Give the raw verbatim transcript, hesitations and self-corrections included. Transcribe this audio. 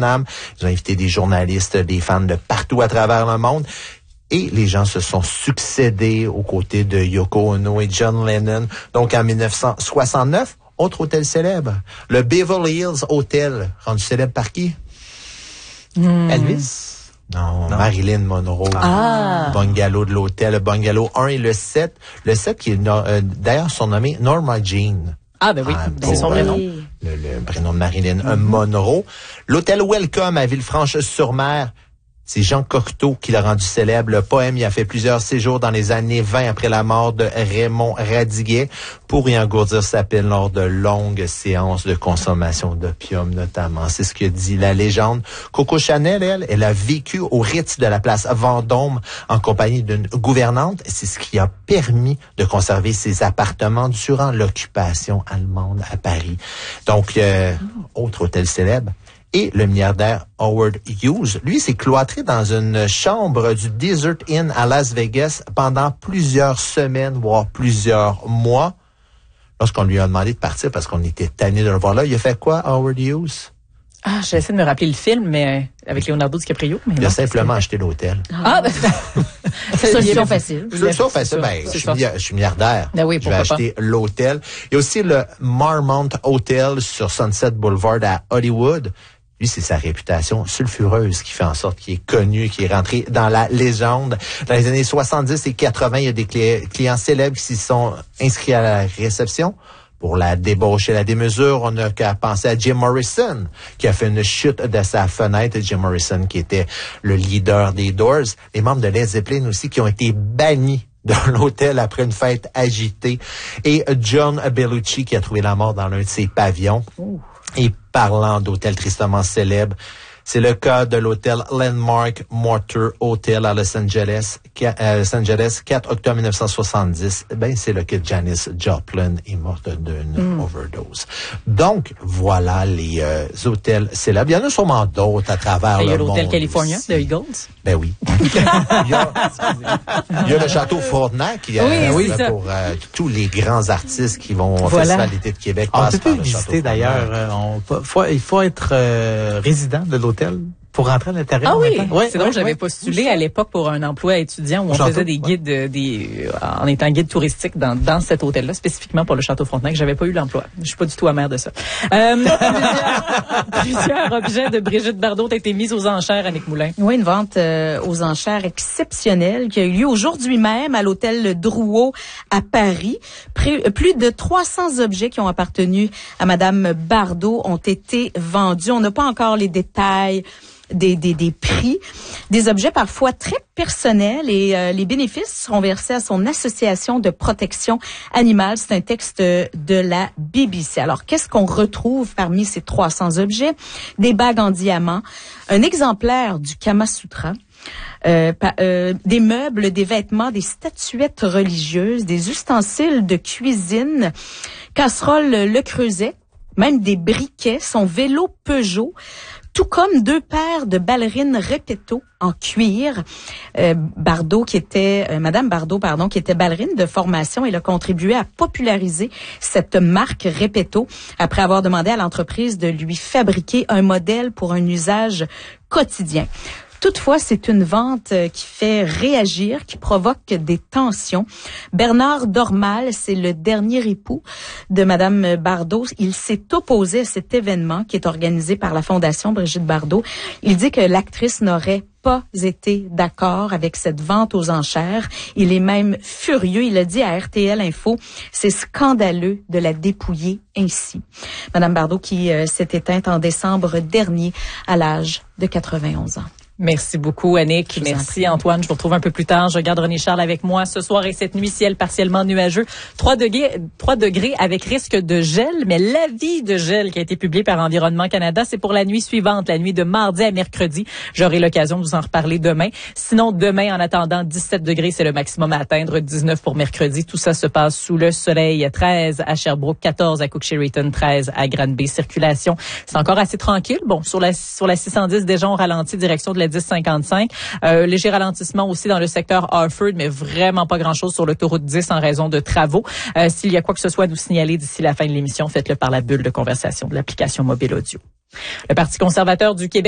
Vietnam. Ils ont invité des journalistes, des fans de partout à travers le monde. Et les gens se sont succédés aux côtés de Yoko Ono et John Lennon. Donc, en dix-neuf cent soixante-neuf, autre hôtel célèbre, le Beverly Hills Hotel, rendu célèbre par qui? Mm. Elvis? Non, non, Marilyn Monroe. Ah. Bungalow de l'hôtel, le bungalow un et le sept. Le sept qui est euh, d'ailleurs surnommé Norma Jean. Ah, ben oui, Ah, c'est son prénom. Le, le prénom de Marilyn mm-hmm. Monroe. L'hôtel Welcome à Villefranche-sur-Mer. C'est Jean Cocteau qui l'a rendu célèbre. Le poème y a fait plusieurs séjours dans les années vingt après la mort de Raymond Radiguet pour y engourdir sa peine lors de longues séances de consommation d'opium notamment. C'est ce que dit la légende. Coco Chanel, elle, elle a vécu au Ritz de la place Vendôme en compagnie d'une gouvernante. C'est ce qui a permis de conserver ses appartements durant l'occupation allemande à Paris. Donc, euh, autre hôtel célèbre. Et le milliardaire Howard Hughes, lui, s'est cloîtré dans une chambre du Desert Inn à Las Vegas pendant plusieurs semaines, voire plusieurs mois. Lorsqu'on lui a demandé de partir parce qu'on était tanné de le voir là, il a fait quoi, Howard Hughes? Ah, j'essaie de me rappeler le film, mais avec Leonardo DiCaprio. Mais il non, a simplement acheté l'hôtel. Ah, ben, solution facile. Solution facile. Ben, je suis, je suis milliardaire. Ben oui, je vais acheter pas. l'hôtel. Il y a aussi le Marmont Hotel sur Sunset Boulevard à Hollywood. Lui, c'est sa réputation sulfureuse qui fait en sorte qu'il est connu, qu'il est rentré dans la légende. Dans les années soixante-dix et quatre-vingts, il y a des cli- clients célèbres qui s'y sont inscrits à la réception. Pour la débauche et la démesure, on n'a qu'à penser à Jim Morrison, qui a fait une chute de sa fenêtre. Jim Morrison, qui était le leader des Doors. Les membres de Led Zeppelin aussi, qui ont été bannis dans l'hôtel après une fête agitée. Et John Bellucci, qui a trouvé la mort dans l'un de ses pavillons. Ouh. Et parlant d'hôtels tristement célèbres, c'est le cas de l'hôtel Landmark Mortar Hotel à Los Angeles, à Los Angeles, quatre octobre mille neuf cent soixante-dix. Ben, c'est là que Janis Joplin est morte d'une mm. overdose. Donc, voilà les euh, hôtels célèbres. Il y en a sûrement d'autres à travers le monde. Il y a l'hôtel California de Eagles. Ben oui. il, y a, il y a le château Frontenac qui a, oui, euh, pour euh, tous les grands artistes qui vont au voilà. Festival d'été de Québec. On passent peut par plus le visiter château d'ailleurs. Euh, on, faut, il faut être euh, résident de l'hôtel pour rentrer à l'intérieur. Ah oui, ouais, c'est donc ouais, j'avais ouais. postulé à l'époque pour un emploi étudiant où on château, faisait des guides, ouais. des en étant guide touristique dans dans cet hôtel-là, spécifiquement pour le Château Frontenac. J'avais pas eu l'emploi. Je suis pas du tout amère de ça. Euh, plusieurs, plusieurs objets de Brigitte Bardot ont été mis aux enchères, Annick Moulin. Oui, une vente euh, aux enchères exceptionnelle qui a eu lieu aujourd'hui même à l'hôtel Drouot à Paris. Pré- plus de trois cents objets qui ont appartenu à Madame Bardot ont été vendus. On n'a pas encore les détails Des, des, des prix, des objets parfois très personnels et euh, les bénéfices seront versés à son association de protection animale. C'est un texte de la B B C. Alors, qu'est-ce qu'on retrouve parmi ces trois cents objets? Des bagues en diamant, un exemplaire du Kama Sutra, Euh, pa, euh, des meubles, des vêtements, des statuettes religieuses, des ustensiles de cuisine, casserole Le Creuset, même des briquets, son vélo Peugeot, tout comme deux paires de ballerines Repetto en cuir. Euh, Bardot, qui était, euh, Madame Bardot, pardon, qui était ballerine de formation, elle a contribué à populariser cette marque Repetto après avoir demandé à l'entreprise de lui fabriquer un modèle pour un usage quotidien. Toutefois, c'est une vente qui fait réagir, qui provoque des tensions. Bernard Dormal, c'est le dernier époux de Madame Bardot. Il s'est opposé à cet événement qui est organisé par la Fondation Brigitte Bardot. Il dit que l'actrice n'aurait pas été d'accord avec cette vente aux enchères. Il est même furieux. Il a dit à R T L Info, c'est scandaleux de la dépouiller ainsi. Madame Bardot qui euh, s'est éteinte en décembre dernier à l'âge de quatre-vingt-onze ans. Merci beaucoup, Annick. Merci, Antoine. Je vous retrouve un peu plus tard. Je garde René Charles avec moi ce soir et cette nuit, ciel partiellement nuageux. trois degrés, trois degrés avec risque de gel, mais l'avis de gel qui a été publié par Environnement Canada, c'est pour la nuit suivante, la nuit de mardi à mercredi. J'aurai l'occasion de vous en reparler demain. Sinon, demain, en attendant, dix-sept degrés, c'est le maximum à atteindre. dix-neuf pour mercredi. Tout ça se passe sous le soleil. treize à Sherbrooke, quatorze à Cook-Sheridan, treize à Granby. Circulation, c'est encore assez tranquille. Bon, sur la, sur la six cent dix, déjà, on ralentit direction de la dix cinquante-cinq. Euh, léger ralentissement aussi dans le secteur Harford, mais vraiment pas grand-chose sur l'autoroute dix en raison de travaux. Euh, s'il y a quoi que ce soit à nous signaler d'ici la fin de l'émission, faites-le par la bulle de conversation de l'application mobile audio. Le Parti conservateur du Québec